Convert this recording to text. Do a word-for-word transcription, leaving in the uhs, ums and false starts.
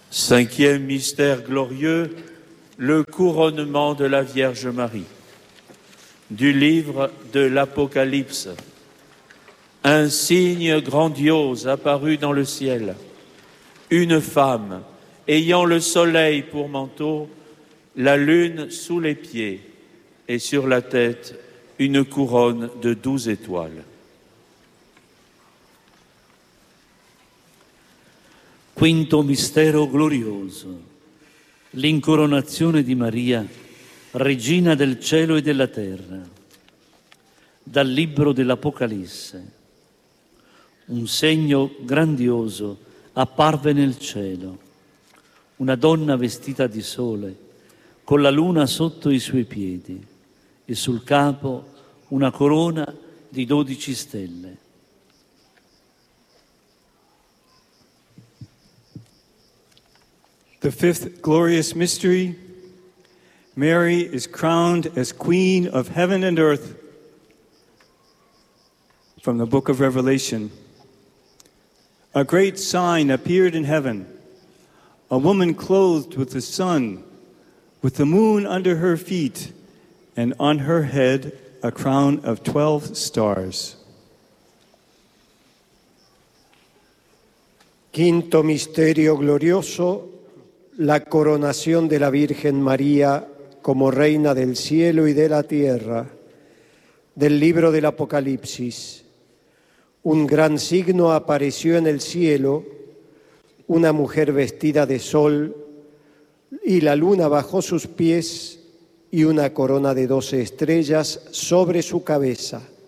Cinquième mystère glorieux, le couronnement de la Vierge Marie. Du livre de l'Apocalypse. Un signe grandiose apparut dans le ciel. Une femme ayant le soleil pour manteau, la lune sous les pieds et sur la tête une couronne de douze étoiles. Quinto mistero glorioso, l'incoronazione di Maria, Regina del cielo e della terra. Dal libro dell'Apocalisse. Un segno grandioso apparve nel cielo, una donna vestita di sole, con la luna sotto i suoi piedi e sul capo una corona di dodici stelle. The fifth glorious mystery, Mary is crowned as Queen of heaven and earth. From the book of Revelation. A great sign appeared in heaven, a woman clothed with the sun, with the moon under her feet, and on her head a crown of twelve stars. Quinto misterio glorioso, la coronación de la Virgen María como Reina del cielo y de la tierra. Del libro del Apocalipsis. Un gran signo apareció en el cielo, una mujer vestida de sol, y la luna bajo sus pies, y una corona de doce estrellas sobre su cabeza.